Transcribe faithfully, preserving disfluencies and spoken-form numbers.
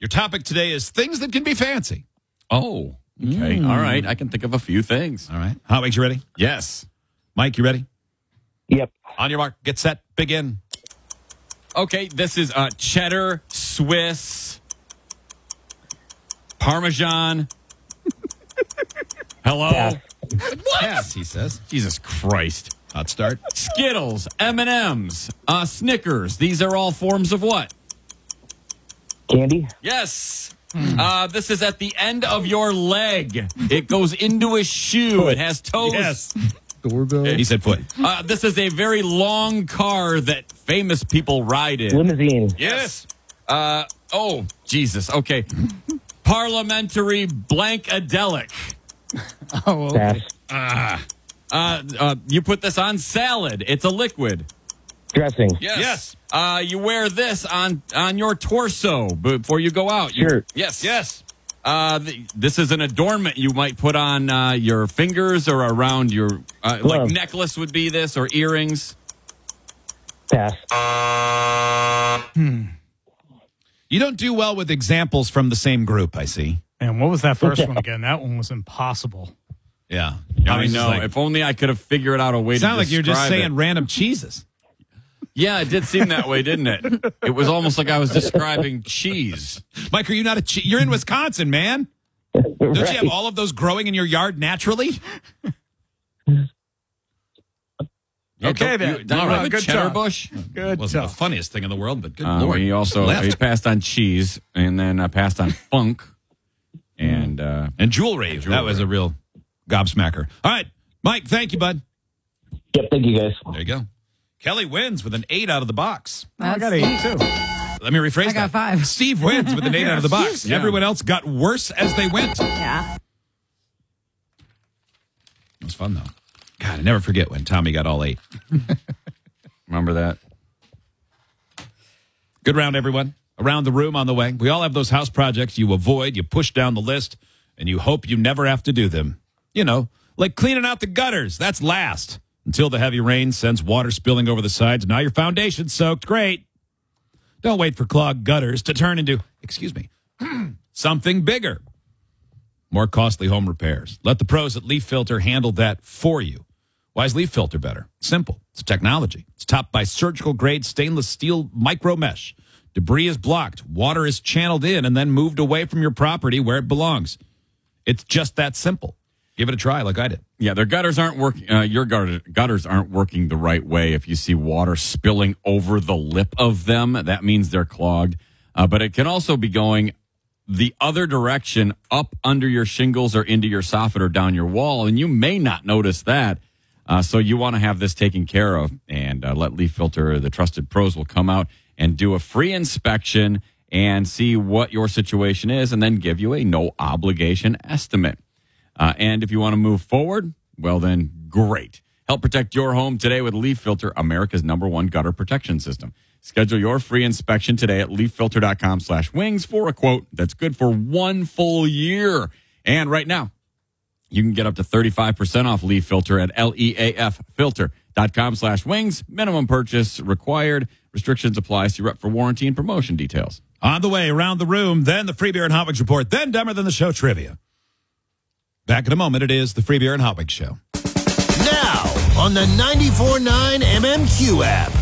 Your topic today is things that can be fancy. Oh, okay. Mm. All right. I can think of a few things. All right. Hot Wings, you ready? Yes. Mike, you ready? Yep. On your mark, get set, begin. Okay, this is uh, cheddar, Swiss, Parmesan. Hello? Yeah. What? Yes, he says. Jesus Christ. Hot start. Skittles, M and M's, uh, Snickers. These are all forms of what? Candy? Yes. Hmm. Uh, this is at the end of your leg. It goes into a shoe. It has toes. Yes. Doorbell. He said foot. Uh, this is a very long car that famous people ride in. Limousine. Yes. Uh, oh, Jesus. Okay. Parliamentary blankadelic. Oh, okay. Pass. Uh, uh, uh, you put this on salad. It's a liquid. Dressing. Yes. Yes. Uh, you wear this on, on your torso before you go out. You- Shirt. Yes. Yes. Uh, th- this is an adornment you might put on uh, your fingers or around your, uh, like Glove. necklace would be this, or earrings. Pass. You don't do well with examples from the same group, I see. Man, what was that first one again? That one was impossible. Yeah. I know. Like, If only I could have figured out a way to sound like you're just describe saying it. random cheeses. Yeah, it did seem that way, didn't it? It was almost like I was describing cheese. Mike, are you not a che- You're in Wisconsin, man. Don't Right. you have all of those growing in your yard naturally? Okay, You- then. you- Don't All you right, have a good cheddar job. bush? Good Wasn't the job. funniest thing in the world, but good Uh, lord. he also Left. he passed on cheese, and then uh, passed on funk, and uh, And jewelry. That was a real gobsmacker. All right, Mike, thank you, bud. Yep, thank you guys. There you go. Kelly wins with an eight out of the box. Oh, I got That's eight, sweet. too. Let me rephrase I got that. five. Steve wins with an eight out of the box. Yeah. Everyone else got worse as they went. It Yeah. was fun, though. God, I never forget when Tommy got all eight. remember that. Good round, everyone. Around the room on the way. We all have those house projects you avoid, you push down the list, and you hope you never have to do them. You know, like cleaning out the gutters. That's last. Until the heavy rain sends water spilling over the sides. Now your foundation's soaked. Great. Don't wait for clogged gutters to turn into, excuse me, something bigger. More costly home repairs. Let the pros at Leaf Filter handle that for you. Why is Leaf Filter better? Simple. It's technology. It's topped by surgical grade stainless steel micro mesh. Debris is blocked. Water is channeled in and then moved away from your property where it belongs. It's just that simple. Give it a try like I did. Yeah, their gutters aren't working. Uh, your gutter, gutters aren't working the right way. If you see water spilling over the lip of them, that means they're clogged. Uh, but it can also be going the other direction, up under your shingles or into your soffit or down your wall, and you may not notice that. Uh, so you want to have this taken care of, and uh, let Leaf Filter, the trusted pros, will come out and do a free inspection and see what your situation is, and then give you a no obligation estimate. Uh, and if you want to move forward, well then, great. Help protect your home today with Leaf Filter, America's number one gutter protection system. Schedule your free inspection today at leaffilter.com slash wings for a quote that's good for one full year. And right now, you can get up to thirty-five percent off Leaf Filter at leaffilter.com slash wings. Minimum purchase required. Restrictions apply. See rep for warranty and promotion details. On the way, around the room, then the Free Beer and Hot Wings Report, then Dumber Than the Show trivia. Back in a moment, it is the Free Beer and Hot Wings Show. Now, on the ninety-four point nine M M Q app.